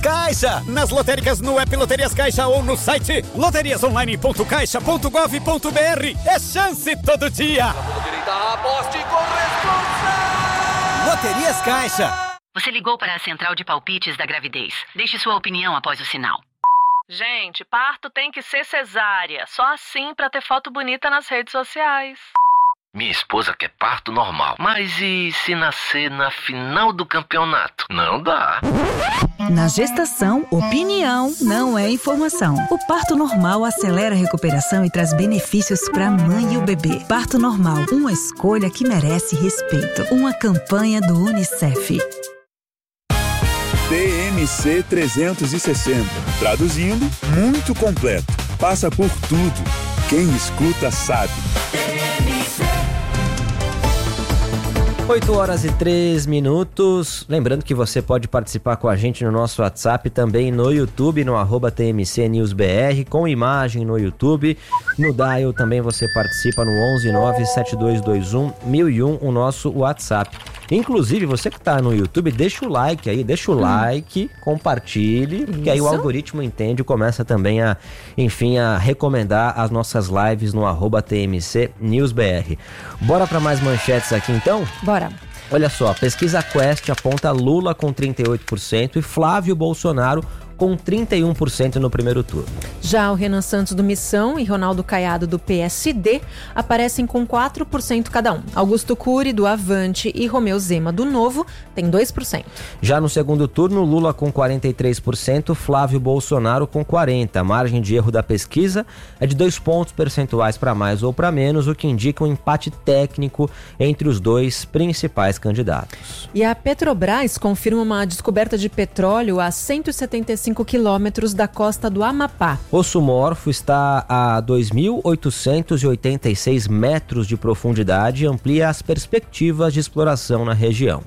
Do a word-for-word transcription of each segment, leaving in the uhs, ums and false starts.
Caixa! Nas lotéricas, no app Loterias Caixa ou no site loterias online ponto caixa ponto gov ponto br. É chance todo dia! Aposte com responsa! Loterias Caixa! Você ligou para a central de palpites da gravidez. Deixe sua opinião após o sinal. Gente, parto tem que ser cesárea. Só assim pra ter foto bonita nas redes sociais. Minha esposa quer parto normal. Mas e se nascer na final do campeonato? Não dá. Na gestação, opinião não é informação. O parto normal acelera a recuperação e traz benefícios para a mãe e o bebê. Parto normal, uma escolha que merece respeito. Uma campanha do Unicef. T M C trezentos e sessenta. Traduzindo, muito completo. Passa por tudo. Quem escuta sabe. oito horas e três minutos. Lembrando que você pode participar com a gente no nosso WhatsApp, também no YouTube, no arroba T M C News B R, com imagem no YouTube. No Dial também você participa no onze nove sete dois dois um um zero zero um, o nosso WhatsApp. Inclusive, você que está no YouTube, deixa o like aí, deixa o hum. like, compartilhe, porque aí o algoritmo entende e começa também a, enfim, a recomendar as nossas lives no arroba T M C News B R. Bora para mais manchetes aqui então? Bora. Olha só, pesquisa Quest aponta Lula com trinta e oito por cento e Flávio Bolsonaro com trinta e um por cento no primeiro turno. Já o Renan Santos do Missão e Ronaldo Caiado do P S D aparecem com quatro por cento cada um. Augusto Cury do Avante e Romeu Zema do Novo têm dois por cento. Já no segundo turno, Lula com quarenta e três por cento, Flávio Bolsonaro com quarenta por cento. A margem de erro da pesquisa é de dois pontos percentuais para mais ou para menos, o que indica um empate técnico entre os dois principais candidatos. E a Petrobras confirma uma descoberta de petróleo a cento e setenta e cinco quilômetros da costa do Amapá. O Sumorfo está a dois mil oitocentos e oitenta e seis metros de profundidade e amplia as perspectivas de exploração na região.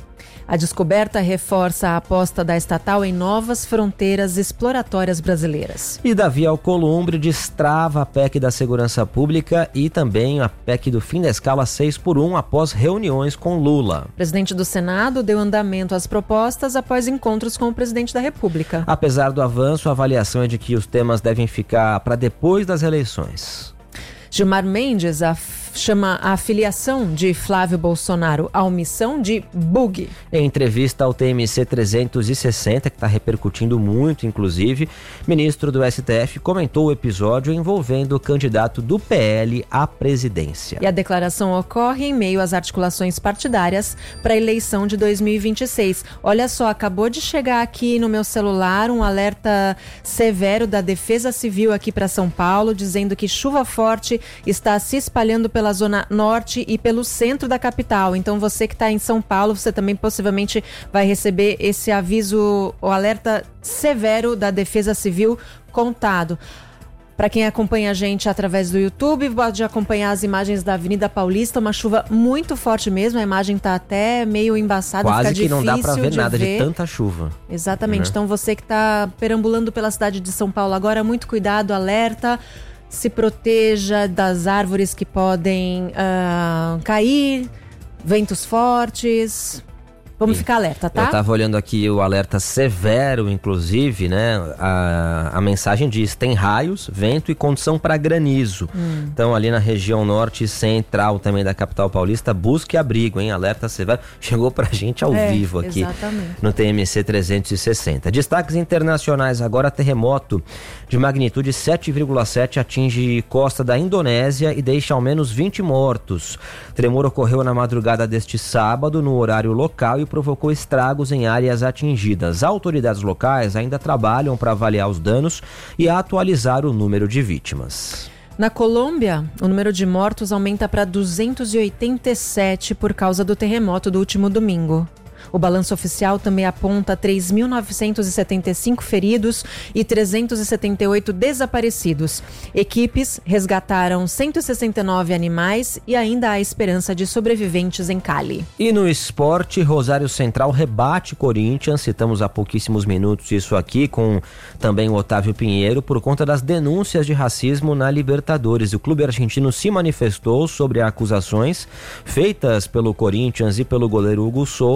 A descoberta reforça a aposta da estatal em novas fronteiras exploratórias brasileiras. E Davi Alcolumbre destrava a P E C da Segurança Pública e também a P E C do fim da escala seis por um após reuniões com Lula. O presidente do Senado deu andamento às propostas após encontros com o presidente da República. Apesar do avanço, a avaliação é de que os temas devem ficar para depois das eleições. Gilmar Mendes a chama a filiação de Flávio Bolsonaro à omissão de bug. Em entrevista ao T M C trezentos e sessenta, que está repercutindo muito, inclusive, ministro do S T F comentou o episódio envolvendo o candidato do P L à presidência. E a declaração ocorre em meio às articulações partidárias para a eleição de dois mil e vinte e seis. Olha só, acabou de chegar aqui no meu celular um alerta severo da Defesa Civil aqui para São Paulo, dizendo que chuva forte está se espalhando pela zona norte e pelo centro da capital. Então você que está em São Paulo, você também possivelmente vai receber esse aviso, o alerta severo da Defesa Civil contado. Para quem acompanha a gente através do YouTube, pode acompanhar as imagens da Avenida Paulista, uma chuva muito forte mesmo, a imagem está até meio embaçada, quase fica que não dá para ver de nada ver. de tanta chuva. Exatamente, né? Então você que está perambulando pela cidade de São Paulo agora, muito cuidado, alerta. Se proteja das árvores que podem uh, cair, ventos fortes. Vamos Sim. ficar alerta, tá? Eu tava olhando aqui o alerta severo, inclusive, né? A, a mensagem diz, tem raios, vento e condição para granizo. Hum. Então, ali na região norte e central também da capital paulista, busque abrigo, hein? Alerta severo. Chegou pra gente ao é, vivo aqui exatamente. No T M C trezentos e sessenta. Destaques internacionais agora, terremoto de magnitude sete vírgula sete atinge costa da Indonésia e deixa ao menos vinte mortos. O tremor ocorreu na madrugada deste sábado, no horário local, e provocou estragos em áreas atingidas. Autoridades locais ainda trabalham para avaliar os danos e atualizar o número de vítimas. Na Colômbia, o número de mortos aumenta para duzentos e oitenta e sete por causa do terremoto do último domingo. O balanço oficial também aponta três mil novecentos e setenta e cinco feridos e trezentos e setenta e oito desaparecidos. Equipes resgataram cento e sessenta e nove animais e ainda há esperança de sobreviventes em Cali. E no esporte, Rosário Central rebate Corinthians. Citamos há pouquíssimos minutos isso aqui com também o Otávio Pinheiro por conta das denúncias de racismo na Libertadores. O clube argentino se manifestou sobre acusações feitas pelo Corinthians e pelo goleiro Hugo Souva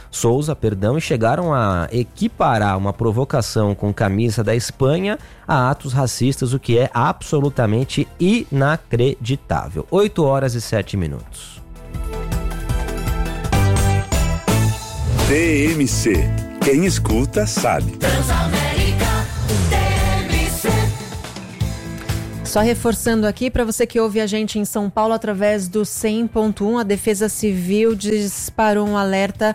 Sousa, perdão, e chegaram a equiparar uma provocação com camisa da Espanha a atos racistas, o que é absolutamente inacreditável. oito horas e sete minutos. T M C. Quem escuta sabe. Só reforçando aqui, para você que ouve a gente em São Paulo através do cem ponto um, a Defesa Civil disparou um alerta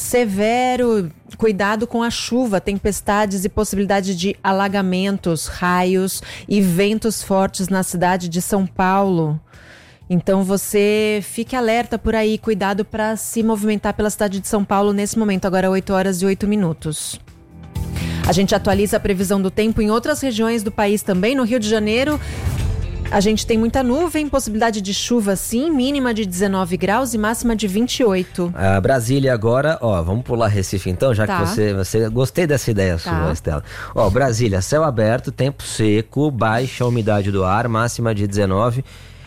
severo. Cuidado com a chuva, tempestades e possibilidade de alagamentos, raios e ventos fortes na cidade de São Paulo. Então você fique alerta por aí, cuidado para se movimentar pela cidade de São Paulo nesse momento, agora oito horas e oito minutos. A gente atualiza a previsão do tempo em outras regiões do país também. No Rio de Janeiro, a gente tem muita nuvem, possibilidade de chuva sim, mínima de dezenove graus e máxima de vinte e oito. A Brasília agora, ó, vamos pular Recife então, já tá. que você, você... Gostei dessa ideia sua, tá. Estela. Ó, Brasília, céu aberto, tempo seco, baixa umidade do ar, máxima de dezenove.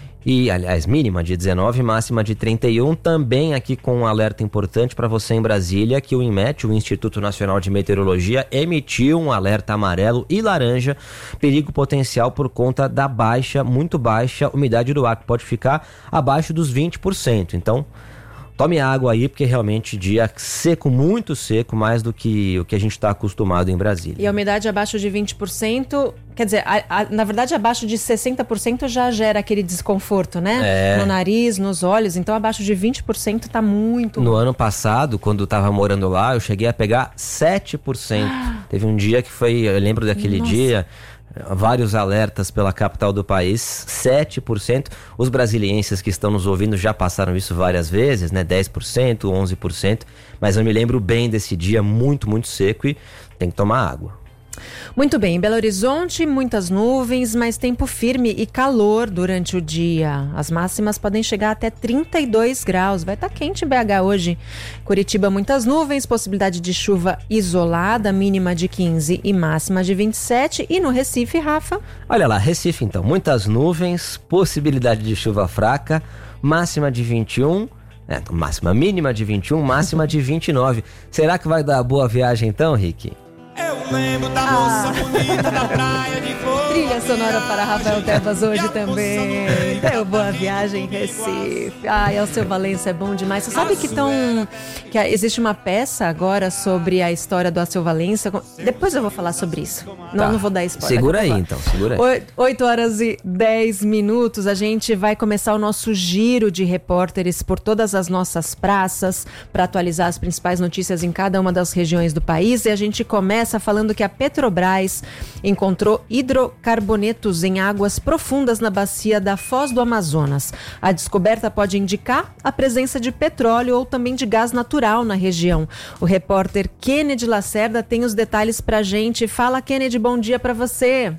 E, aliás, mínima de dezenove, máxima de trinta e um, também aqui com um alerta importante para você em Brasília, que o INMET, o Instituto Nacional de Meteorologia, emitiu um alerta amarelo e laranja, perigo potencial por conta da baixa, muito baixa umidade do ar, que pode ficar abaixo dos vinte por cento. Então, tome água aí, porque realmente dia seco, muito seco, mais do que o que a gente está acostumado em Brasília. E a umidade abaixo de vinte por cento, quer dizer, a, a, na verdade abaixo de sessenta por cento já gera aquele desconforto, né? É. No nariz, nos olhos, então abaixo de vinte por cento tá muito... No ano passado, quando eu tava morando lá, eu cheguei a pegar sete por cento. Ah. Teve um dia que foi, eu lembro daquele Nossa. dia... Vários alertas pela capital do país, sete por cento. Os brasilienses que estão nos ouvindo já passaram isso várias vezes, né? dez por cento, onze por cento. Mas eu me lembro bem desse dia muito, muito seco e tem que tomar água. Muito bem, em Belo Horizonte, muitas nuvens, mas tempo firme e calor durante o dia. As máximas podem chegar até trinta e dois graus. Vai estar tá quente em B H hoje. Curitiba, muitas nuvens, possibilidade de chuva isolada, mínima de quinze e máxima de vinte e sete. E no Recife, Rafa? Olha lá, Recife então, muitas nuvens, possibilidade de chuva fraca, máxima de vinte e um. É, máxima mínima de vinte e um, máxima de vinte e nove. Será que vai dar boa viagem então, Rick? Eu lembro da moça ah. bonita da praia de flor. Trilha sonora para Rafael Tebas hoje também. Deu boa viagem em Recife. Ai, Alceu Valença é bom demais. Você sabe que tão, que existe uma peça agora sobre a história do Alceu Valença? Depois eu vou falar sobre isso. Não, tá. não vou dar spoiler. Segura aí então, segura aí. oito horas e dez minutos. A gente vai começar o nosso giro de repórteres por todas as nossas praças para atualizar as principais notícias em cada uma das regiões do país. E a gente começa falando que a Petrobras encontrou hidrocarbonetos em águas profundas na bacia da Foz do Amazonas. A descoberta pode indicar a presença de petróleo ou também de gás natural na região. O repórter Kennedy Lacerda tem os detalhes pra gente. Fala, Kennedy, bom dia pra você.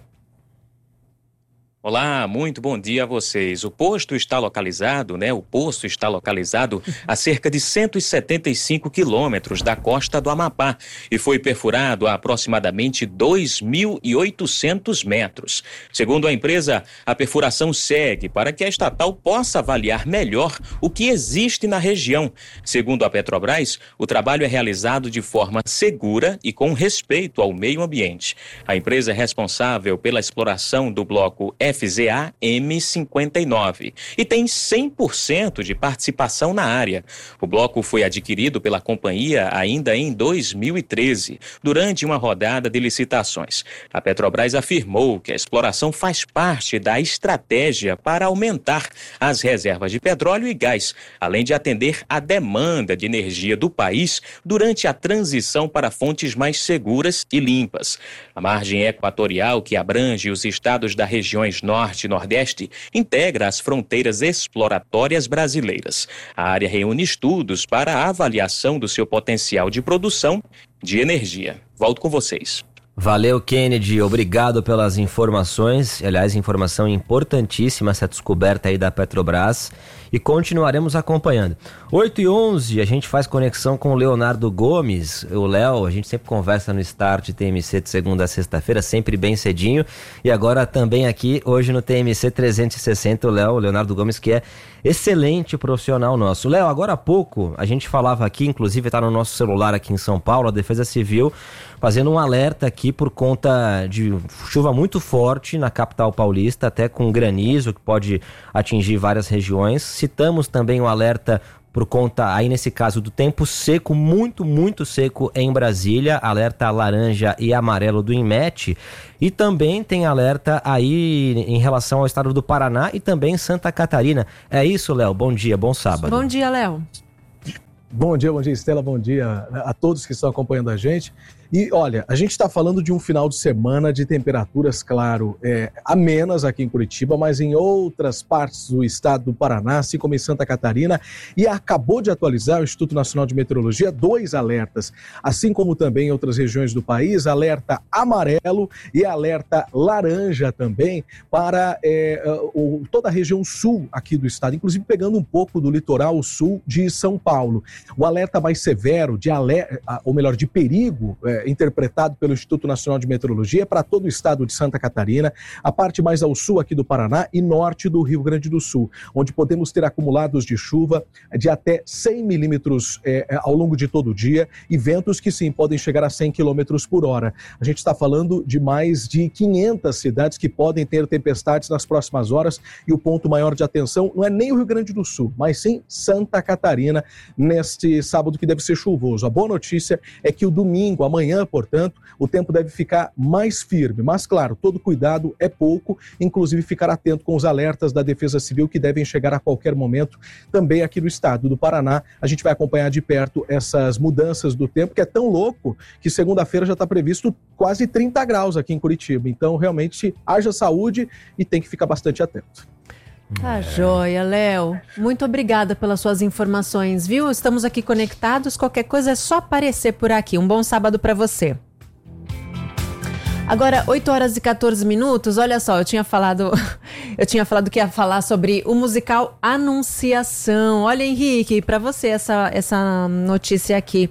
Olá, muito bom dia a vocês. O posto está localizado, né? O poço está localizado a cerca de cento e setenta e cinco quilômetros da costa do Amapá e foi perfurado a aproximadamente dois mil e oitocentos metros. Segundo a empresa, a perfuração segue para que a estatal possa avaliar melhor o que existe na região. Segundo a Petrobras, o trabalho é realizado de forma segura e com respeito ao meio ambiente. A empresa é responsável pela exploração do bloco F Z A M cinquenta e nove e tem cem por cento de participação na área. O bloco foi adquirido pela companhia ainda em dois mil e treze, durante uma rodada de licitações. A Petrobras afirmou que a exploração faz parte da estratégia para aumentar as reservas de petróleo e gás, além de atender à demanda de energia do país durante a transição para fontes mais seguras e limpas. A margem equatorial, que abrange os estados das regiões Norte e Nordeste, integra as fronteiras exploratórias brasileiras. A área reúne estudos para a avaliação do seu potencial de produção de energia. Volto com vocês. Valeu, Kennedy, obrigado pelas informações. Aliás, informação importantíssima essa descoberta aí da Petrobras. e continuaremos acompanhando. oito e onze, a gente faz conexão com o Leonardo Gomes. O Léo, a gente sempre conversa no Start T M C de segunda a sexta-feira, sempre bem cedinho. E agora também aqui, hoje no T M C trezentos e sessenta, o Léo, o Leonardo Gomes, que é excelente profissional nosso. Léo, agora há pouco a gente falava aqui, inclusive está no nosso celular aqui em São Paulo, a Defesa Civil fazendo um alerta aqui por conta de chuva muito forte na capital paulista, até com granizo que pode atingir várias regiões. Citamos também o alerta por conta, aí nesse caso, do tempo seco, muito, muito seco em Brasília, alerta laranja e amarelo do INMET, e também tem alerta aí em relação ao estado do Paraná e também Santa Catarina. É isso, Léo? Bom dia, bom sábado. Bom dia, Léo. Bom dia, bom dia, Estela, bom dia a todos que estão acompanhando a gente. E olha, a gente está falando de um final de semana de temperaturas, claro, é, amenas aqui em Curitiba, mas em outras partes do estado do Paraná, assim como em Santa Catarina, e acabou de atualizar o Instituto Nacional de Meteorologia dois alertas, assim como também em outras regiões do país, alerta amarelo e alerta laranja também para é, o, toda a região sul aqui do estado, inclusive pegando um pouco do litoral sul de São Paulo. O alerta mais severo, de alerta, ou melhor, de perigo, é, interpretado pelo Instituto Nacional de Meteorologia para todo o estado de Santa Catarina, a parte mais ao sul aqui do Paraná e norte do Rio Grande do Sul, onde podemos ter acumulados de chuva de até cem milímetros é, ao longo de todo o dia e ventos que sim podem chegar a cem quilômetros por hora. A gente está falando de mais de quinhentas cidades que podem ter tempestades nas próximas horas e o ponto maior de atenção não é nem o Rio Grande do Sul, mas sim Santa Catarina neste sábado que deve ser chuvoso. A boa notícia é que o domingo, amanhã, portanto, o tempo deve ficar mais firme, mas claro, todo cuidado é pouco, inclusive ficar atento com os alertas da Defesa Civil que devem chegar a qualquer momento também aqui no estado do Paraná. A gente vai acompanhar de perto essas mudanças do tempo, que é tão louco que segunda-feira já está previsto quase trinta graus aqui em Curitiba, então realmente haja saúde e tem que ficar bastante atento. Tá é. Joia, Léo. Muito obrigada pelas suas informações, viu? Estamos aqui conectados, qualquer coisa é só aparecer por aqui. Um bom sábado para você. Agora, oito horas e catorze minutos, olha só, eu tinha falado eu tinha falado que ia falar sobre o musical Anunciação. Olha, Henrique, para você essa, essa notícia aqui.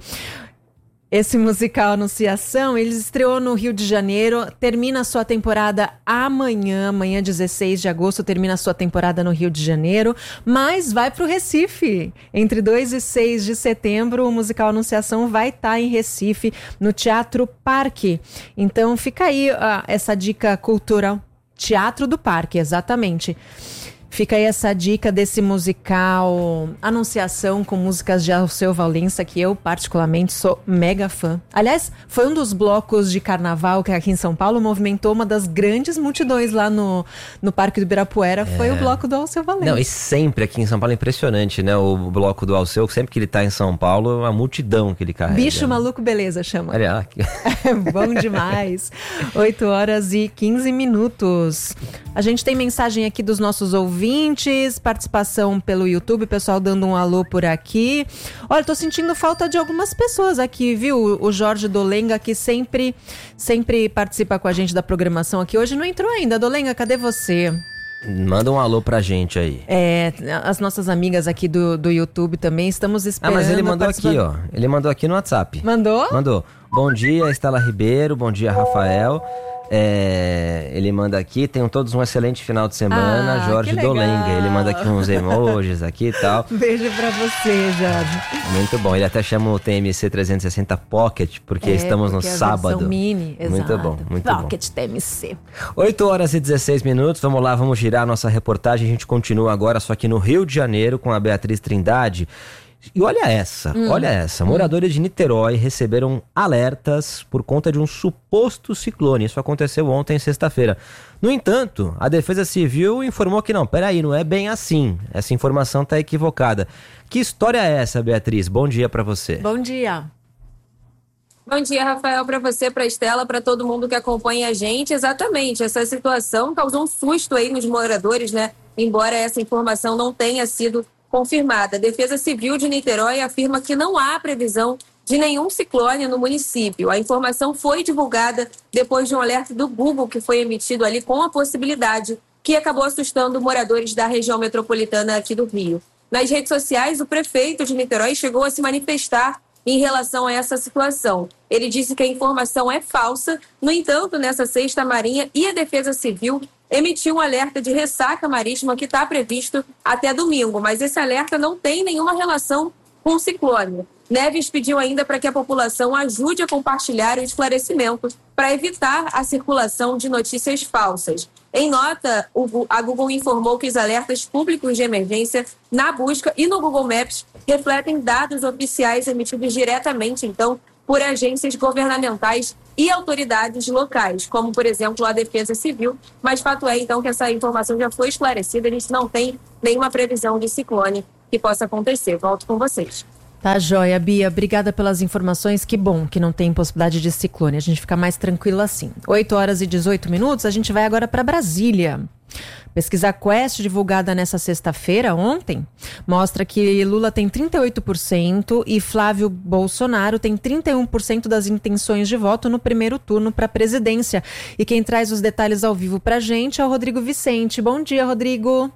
Esse musical Anunciação, ele estreou no Rio de Janeiro, termina a sua temporada amanhã, amanhã dezesseis de agosto, termina a sua temporada no Rio de Janeiro, mas vai para o Recife. Entre dois e seis de setembro, o musical Anunciação vai estar em Recife, no Teatro Parque. Então fica aí uh, essa dica cultural. Teatro do Parque, exatamente. Fica aí essa dica desse musical Anunciação com músicas de Alceu Valença, que eu particularmente sou mega fã. Aliás, foi um dos blocos de carnaval que aqui em São Paulo movimentou uma das grandes multidões lá no, no Parque do Ibirapuera, é. Foi o bloco do Alceu Valença. Não, e sempre aqui em São Paulo é impressionante, né? O bloco do Alceu, sempre que ele tá em São Paulo, a multidão que ele carrega. Bicho Maluco Beleza, chama. Olha lá. É bom demais. oito horas e quinze minutos. A gente tem mensagem aqui dos nossos ouvintes. Ouvintes, participação pelo YouTube, pessoal dando um alô por aqui. Olha, tô sentindo falta de algumas pessoas aqui, viu? O Jorge Dolenga, que sempre, sempre participa com a gente da programação aqui. Hoje não entrou ainda. Dolenga, cadê você? Manda um alô pra gente aí. É, as nossas amigas aqui do, do YouTube também, estamos esperando. Ah, mas ele mandou aqui, ó. Ele mandou aqui no WhatsApp. Mandou? Mandou. Bom dia, Estela Ribeiro. Bom dia, Rafael. É, ele manda aqui, tenham todos um excelente final de semana, ah, Jorge Dolenga. Ele manda aqui uns emojis aqui e tal. Beijo pra você, Jorge. Muito bom, ele até chama o T M C trezentos e sessenta Pocket, porque é, estamos porque no é sábado. Mini, exato. Muito bom, muito Pocket bom. Pocket T M C. oito horas e dezesseis minutos, vamos lá, vamos girar a nossa reportagem. A gente continua agora, só que no Rio de Janeiro, com a Beatriz Trindade. E olha essa, hum. olha essa, moradores hum. de Niterói receberam alertas por conta de um suposto ciclone. Isso aconteceu ontem, sexta-feira. No entanto, a Defesa Civil informou que não, peraí, não é bem assim. Essa informação está equivocada. Que história é essa, Beatriz? Bom dia para você. Bom dia. Bom dia, Rafael, para você, para a Estela, para todo mundo que acompanha a gente. Exatamente, essa situação causou um susto aí nos moradores, né? Embora essa informação não tenha sido confirmada. A Defesa Civil de Niterói afirma que não há previsão de nenhum ciclone no município. A informação foi divulgada depois de um alerta do Google que foi emitido ali com a possibilidade, que acabou assustando moradores da região metropolitana aqui do Rio. Nas redes sociais, o prefeito de Niterói chegou a se manifestar em relação a essa situação. Ele disse que a informação é falsa. No entanto, nessa sexta, a Marinha e a Defesa Civil emitiu um alerta de ressaca marítima que está previsto até domingo, mas esse alerta não tem nenhuma relação com o ciclone. Neves pediu ainda para que a população ajude a compartilhar o esclarecimento para evitar a circulação de notícias falsas. Em nota, a Google informou que os alertas públicos de emergência na busca e no Google Maps refletem dados oficiais emitidos diretamente, então, por agências governamentais e autoridades locais, como, por exemplo, a Defesa Civil. Mas fato é, então, que essa informação já foi esclarecida, a gente não tem nenhuma previsão de ciclone que possa acontecer. Volto com vocês. Tá joia, Bia. Obrigada pelas informações. Que bom que não tem possibilidade de ciclone. A gente fica mais tranquilo assim. oito horas e dezoito minutos. A gente vai agora para Brasília. Pesquisa Quest, divulgada nessa sexta-feira, ontem, mostra que Lula tem trinta e oito por cento e Flávio Bolsonaro tem trinta e um por cento das intenções de voto no primeiro turno para a presidência. E quem traz os detalhes ao vivo para a gente é o Rodrigo Vicente. Bom dia, Rodrigo.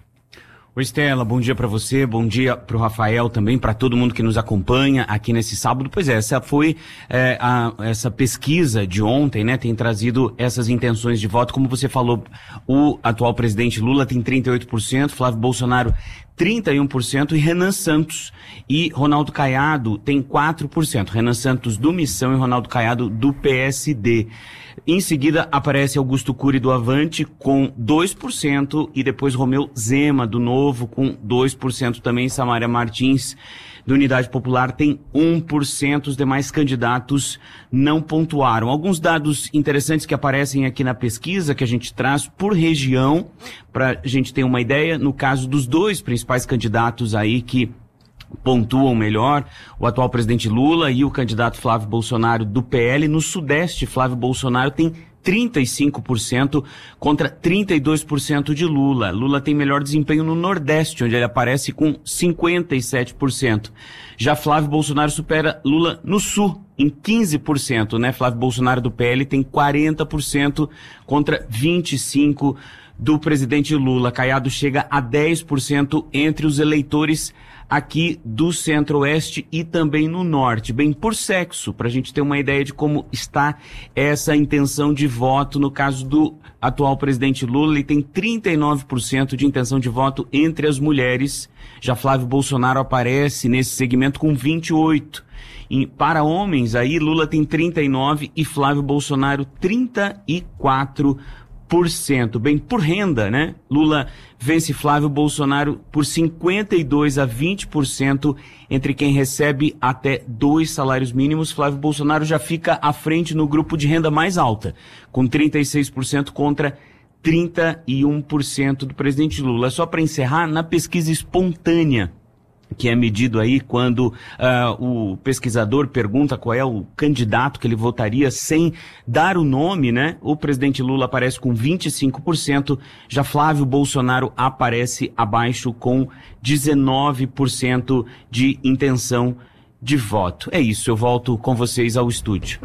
Oi, Estela, bom dia para você, bom dia para o Rafael também, para todo mundo que nos acompanha aqui nesse sábado. Pois é, essa foi é, a, essa pesquisa de ontem, né, tem trazido essas intenções de voto. Como você falou, o atual presidente Lula tem trinta e oito por cento, Flávio Bolsonaro trinta e um por cento e Renan Santos e Ronaldo Caiado tem quatro por cento. Renan Santos do Missão e Ronaldo Caiado do P S D. Em seguida aparece Augusto Cury do Avante com dois por cento e depois Romeu Zema do Novo com dois por cento também. Samária Martins do Unidade Popular tem um por cento. Os demais candidatos não pontuaram. Alguns dados interessantes que aparecem aqui na pesquisa que a gente traz por região para a gente ter uma ideia. No caso dos dois principais candidatos aí que pontuam melhor, o atual presidente Lula e o candidato Flávio Bolsonaro do P L. No Sudeste, Flávio Bolsonaro tem trinta e cinco por cento contra trinta e dois por cento de Lula. Lula tem melhor desempenho no Nordeste, onde ele aparece com cinquenta e sete por cento. Já Flávio Bolsonaro supera Lula no Sul, em quinze por cento, né? Flávio Bolsonaro do P L tem quarenta por cento contra vinte e cinco por cento do presidente Lula. Caiado chega a dez por cento entre os eleitores aqui do Centro-Oeste e também no Norte. Bem, por sexo, para a gente ter uma ideia de como está essa intenção de voto. No caso do atual presidente Lula, ele tem trinta e nove por cento de intenção de voto entre as mulheres. Já Flávio Bolsonaro aparece nesse segmento com vinte e oito por cento. E para homens, aí Lula tem trinta e nove por cento e Flávio Bolsonaro trinta e quatro por cento. Bem, por renda, né? Lula vence Flávio Bolsonaro por cinquenta e dois a vinte por cento entre quem recebe até dois salários mínimos. Flávio Bolsonaro já fica à frente no grupo de renda mais alta, com trinta e seis por cento contra trinta e um por cento do presidente Lula. Só para encerrar, na pesquisa espontânea, que é medido aí quando uh, o pesquisador pergunta qual é o candidato que ele votaria sem dar o nome, né? O presidente Lula aparece com vinte e cinco por cento, já Flávio Bolsonaro aparece abaixo com dezenove por cento de intenção de voto. É isso, eu volto com vocês ao estúdio.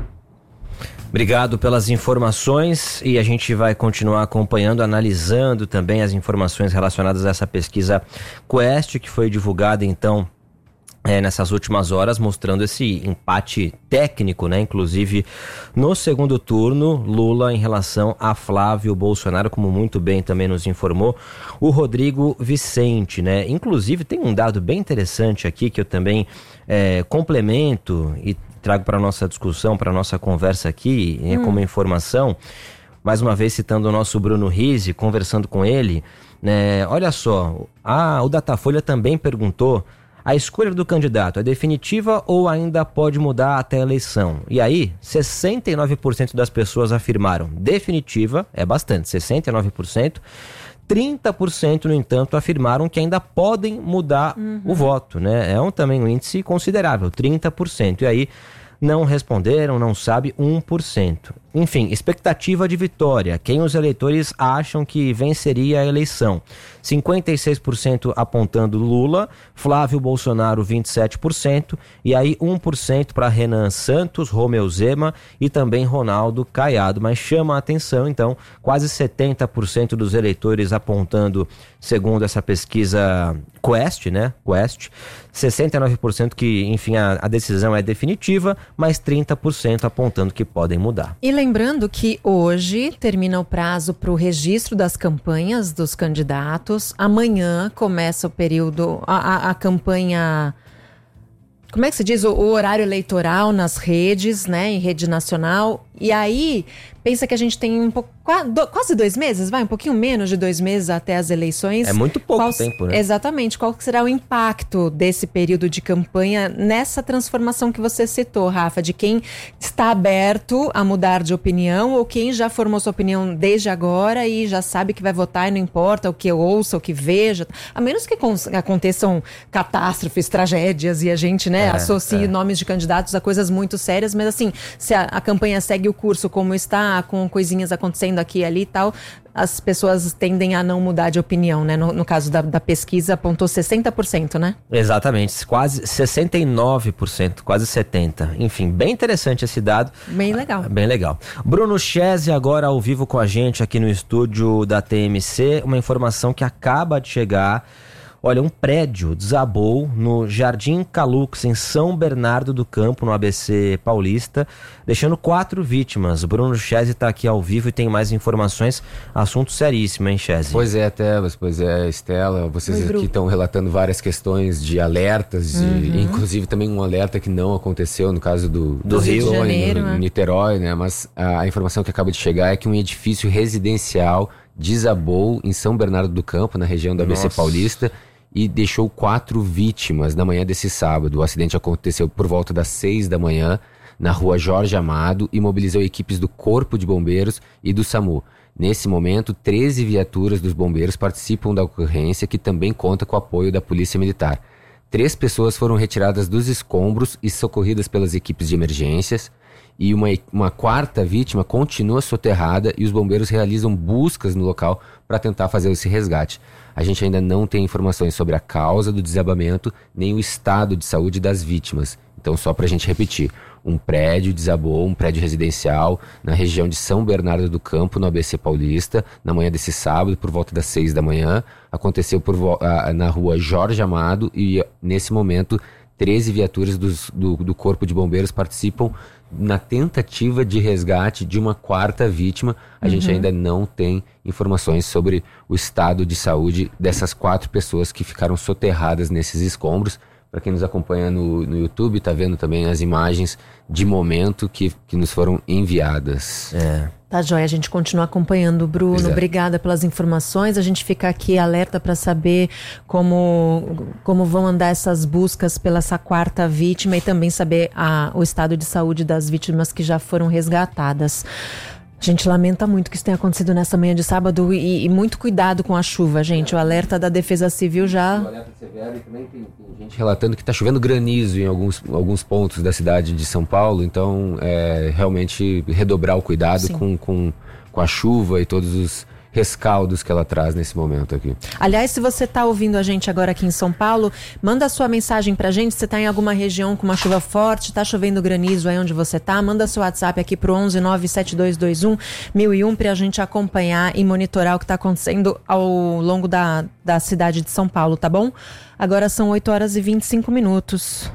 Obrigado pelas informações e a gente vai continuar acompanhando, analisando também as informações relacionadas a essa pesquisa Quest, que foi divulgada então é, nessas últimas horas, mostrando esse empate técnico, né? Inclusive no segundo turno, Lula em relação a Flávio Bolsonaro, como muito bem também nos informou o Rodrigo Vicente, né? Inclusive tem um dado bem interessante aqui que eu também é, complemento e trago para a nossa discussão, para a nossa conversa aqui, hum. como informação, mais uma vez citando o nosso Bruno Rizzi, conversando com ele, né, olha só, a, o Datafolha também perguntou, a escolha do candidato é definitiva ou ainda pode mudar até a eleição? E aí, sessenta e nove por cento das pessoas afirmaram definitiva, é bastante, sessenta e nove por cento, trinta por cento, no entanto, afirmaram que ainda podem mudar uhum. o voto, né? É um, também um índice considerável, trinta por cento. E aí não responderam, não sabe, um por cento. enfim, expectativa de vitória. Quem os eleitores acham que venceria a eleição? cinquenta e seis por cento apontando Lula, Flávio Bolsonaro vinte e sete por cento e aí um por cento para Renan Santos, Romeu Zema e também Ronaldo Caiado. Mas chama a atenção, então, quase setenta por cento dos eleitores apontando, segundo essa pesquisa Quest, né? Quest, sessenta e nove por cento que, enfim, a, a decisão é definitiva, mas trinta por cento apontando que podem mudar. E lembrando que hoje termina o prazo para o registro das campanhas dos candidatos. Amanhã começa o período, a, a, a campanha, como é que se diz? O, o horário eleitoral nas redes, né? Em rede nacional. E aí, pensa que a gente tem um pouco, quase dois meses, vai, um pouquinho menos de dois meses até as eleições. É muito pouco qual, tempo, né? Exatamente. Qual será o impacto desse período de campanha nessa transformação que você citou, Rafa, de quem está aberto a mudar de opinião ou quem já formou sua opinião desde agora e já sabe que vai votar e não importa o que ouça, o que veja, a menos que aconteçam catástrofes, tragédias e a gente, né, é, associe é. nomes de candidatos a coisas muito sérias, mas assim, se a, a campanha segue o curso como está, com coisinhas acontecendo aqui e ali e tal, as pessoas tendem a não mudar de opinião, né? No, no caso da, da pesquisa, apontou sessenta por cento, né? Exatamente, quase sessenta e nove por cento, quase setenta por cento. Enfim, bem interessante esse dado. Bem legal. Bem legal. Bruno Chese agora ao vivo com a gente aqui no estúdio da T M C, uma informação que acaba de chegar. Olha, um prédio desabou no Jardim Calux, em São Bernardo do Campo, no A B C Paulista, deixando quatro vítimas. Bruno Chese está aqui ao vivo e tem mais informações. Assunto seríssimo, hein, Chese? Pois é, Tebas, pois é, Estela. Vocês Oi, aqui estão relatando várias questões de alertas, uhum. e, inclusive também um alerta que não aconteceu no caso do, do, do Rio, de Janeiro, no, no Niterói, né? Mas a, a informação que acaba de chegar é que um edifício residencial desabou em São Bernardo do Campo, na região do A B C Nossa. Paulista, e deixou quatro vítimas na manhã desse sábado. O acidente aconteceu por volta das seis da manhã, na rua Jorge Amado, e mobilizou equipes do Corpo de Bombeiros e do SAMU. Nesse momento, treze viaturas dos bombeiros participam da ocorrência, que também conta com o apoio da Polícia Militar. Três pessoas foram retiradas dos escombros e socorridas pelas equipes de emergências, e uma, uma quarta vítima continua soterrada e os bombeiros realizam buscas no local para tentar fazer esse resgate. A gente ainda não tem informações sobre a causa do desabamento, nem o estado de saúde das vítimas. Então, só para a gente repetir, um prédio desabou, um prédio residencial na região de São Bernardo do Campo, no A B C Paulista, na manhã desse sábado, por volta das seis da manhã. Aconteceu por, uh, na rua Jorge Amado e, nesse momento, treze viaturas dos, do, do Corpo de Bombeiros participam na tentativa de resgate de uma quarta vítima. A uhum. gente ainda não tem informações sobre o estado de saúde dessas quatro pessoas que ficaram soterradas nesses escombros. Para quem nos acompanha no, no YouTube, está vendo também as imagens de momento que, que nos foram enviadas. É. Tá, joia. A gente continua acompanhando, Bruno. Exato. Obrigada pelas informações. A gente fica aqui alerta para saber como, como vão andar essas buscas pela essa quarta vítima e também saber a, o estado de saúde das vítimas que já foram resgatadas. A gente lamenta muito que isso tenha acontecido nessa manhã de sábado e, e muito cuidado com a chuva, gente. O alerta da Defesa Civil já... O alerta severo e também tem, tem gente relatando que está chovendo granizo em alguns, alguns pontos da cidade de São Paulo. Então, é, realmente redobrar o cuidado com, com, com a chuva e todos os rescaldos que ela traz nesse momento aqui. Aliás, se você está ouvindo a gente agora aqui em São Paulo, manda a sua mensagem pra gente. Se você está em alguma região com uma chuva forte, está chovendo granizo aí onde você está, manda seu WhatsApp aqui pro onze nove sete dois dois um mil e um para a gente acompanhar e monitorar o que está acontecendo ao longo da, da cidade de São Paulo, tá bom? Agora são oito horas e vinte e cinco minutos.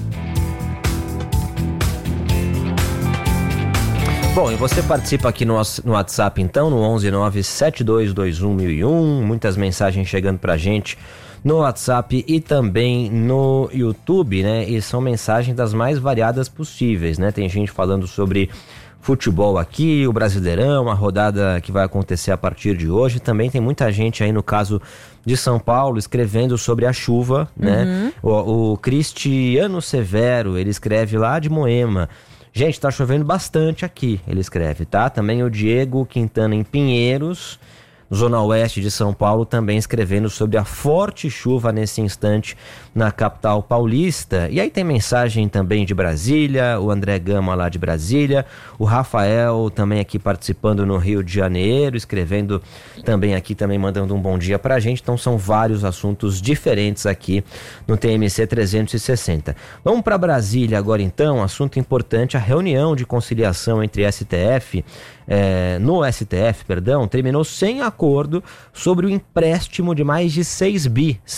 Bom, e você participa aqui no, no WhatsApp então, no onze nove sete dois dois um mil e um, muitas mensagens chegando pra gente no WhatsApp e também no YouTube, né? E são mensagens das mais variadas possíveis, né? Tem gente falando sobre futebol aqui, o Brasileirão, a rodada que vai acontecer a partir de hoje. Também tem muita gente aí no caso de São Paulo escrevendo sobre a chuva, né? Uhum. O, o Cristiano Severo, ele escreve lá de Moema. Gente, tá chovendo bastante aqui, ele escreve, tá? Também o Diego Quintana em Pinheiros. zona oeste de São Paulo, também escrevendo sobre a forte chuva nesse instante na capital paulista. E aí tem mensagem também de Brasília, o André Gama lá de Brasília, o Rafael também aqui participando no Rio de Janeiro, escrevendo também aqui, também mandando um bom dia pra gente. Então são vários assuntos diferentes aqui no T M C trezentos e sessenta. Vamos para Brasília agora então, assunto importante, a reunião de conciliação entre S T F, é, no S T F, perdão, terminou sem acordo sobre o empréstimo de mais de seis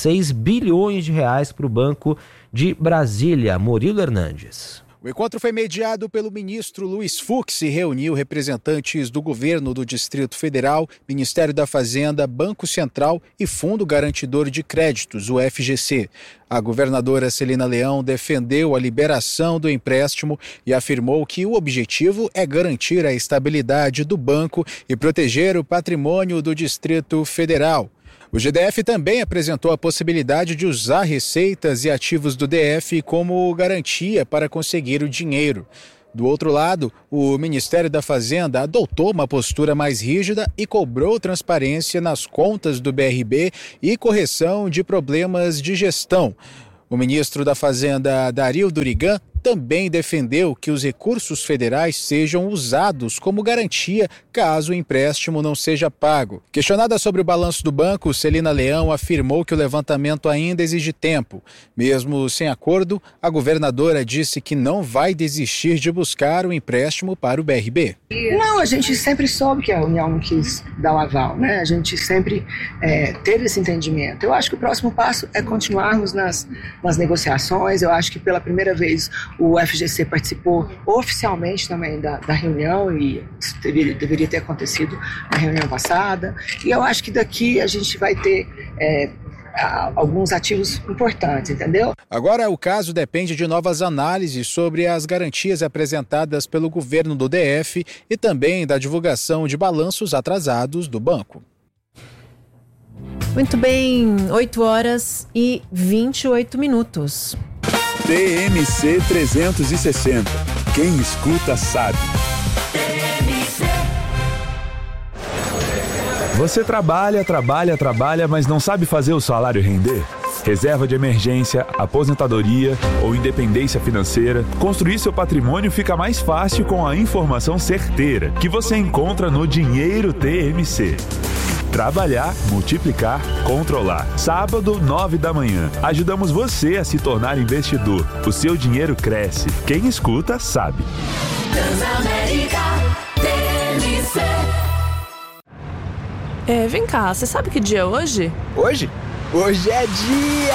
bilhões de reais para o Banco de Brasília. Murilo Hernandes. O encontro foi mediado pelo ministro Luiz Fux e reuniu representantes do governo do Distrito Federal, Ministério da Fazenda, Banco Central e Fundo Garantidor de Créditos, o F G C. A governadora Celina Leão defendeu a liberação do empréstimo e afirmou que o objetivo é garantir a estabilidade do banco e proteger o patrimônio do Distrito Federal. O G D F também apresentou a possibilidade de usar receitas e ativos do D F como garantia para conseguir o dinheiro. Do outro lado, o Ministério da Fazenda adotou uma postura mais rígida e cobrou transparência nas contas do B R B e correção de problemas de gestão. O ministro da Fazenda, Dario Durigan, também defendeu que os recursos federais sejam usados como garantia caso o empréstimo não seja pago. Questionada sobre o balanço do banco, Celina Leão afirmou que o levantamento ainda exige tempo. Mesmo sem acordo, a governadora disse que não vai desistir de buscar o empréstimo para o B R B. Não, a gente sempre soube que a União não quis dar o aval, né? A gente sempre é, teve esse entendimento. Eu acho que o próximo passo é continuarmos nas, nas negociações. Eu acho que pela primeira vez o F G C participou oficialmente também da, da reunião e isso deveria, deveria ter acontecido na reunião passada. E eu acho que daqui a gente vai ter é, alguns ativos importantes, entendeu? Agora o caso depende de novas análises sobre as garantias apresentadas pelo governo do D F e também da divulgação de balanços atrasados do banco. Muito bem, oito horas e vinte e oito minutos. T M C trezentos e sessenta. Quem escuta sabe. Você trabalha, trabalha, trabalha, mas não sabe fazer o salário render? Reserva de emergência, aposentadoria ou independência financeira, construir seu patrimônio fica mais fácil com a informação certeira que você encontra no Dinheiro T M C. Trabalhar, multiplicar, controlar. Sábado, nove da manhã. Ajudamos você a se tornar investidor. O seu dinheiro cresce. Quem escuta, sabe. Transamérica T M C. É, vem cá, você sabe que dia é hoje? Hoje? Hoje é dia